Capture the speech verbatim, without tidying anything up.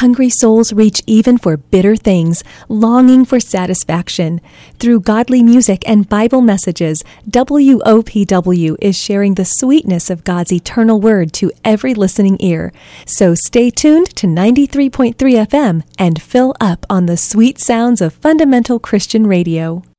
Hungry souls reach even for bitter things, longing for satisfaction. Through godly music and Bible messages, W O P W is sharing the sweetness of God's eternal word to every listening ear. So stay tuned to ninety-three point three F M and fill up on the sweet sounds of fundamental Christian radio.